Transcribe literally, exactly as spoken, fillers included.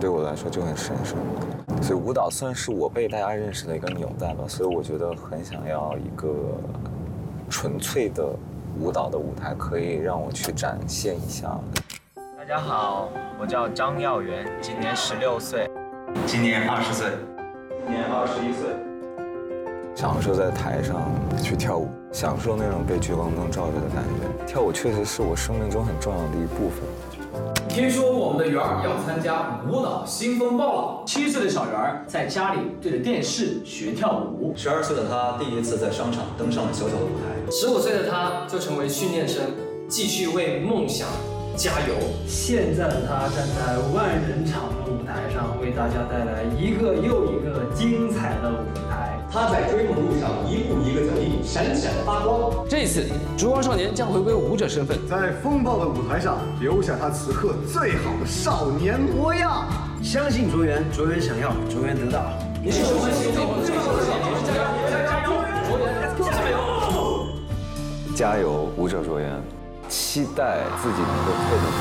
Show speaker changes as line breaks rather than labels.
对我来说就很神圣。所以舞蹈算是我被大家认识的一个纽带吧，所以我觉得很想要一个纯粹的舞蹈的舞台，可以让我去展现一下。
大家好，我叫张耀元，今年十六岁，
今年二十岁，
今年二十一岁。
享受在台上去跳舞，享受那种被聚光灯照着的感觉。跳舞确实是我生命中很重要的一部分。
听说我们的圆儿要参加舞蹈新风暴了。七岁的小圆儿在家里对着电视学跳舞。
十二岁的他第一次在商场登上了小小的舞台。
十五岁的他就成为训练生，继续为梦想加油。
现在的他站在万人场的舞台上，为大家带来一个又一个精彩的舞台。
他在追梦路上一步一个脚印，闪闪发光。
这一次，烛光少年将回归舞者身份，
在风暴的舞台上留下他此刻最好的少年模样。
相信卓源，卓源想要，卓源得到。
你是我们心中最好的少年，加油！卓源，加油！
加油，舞者卓源！期待自己能够配得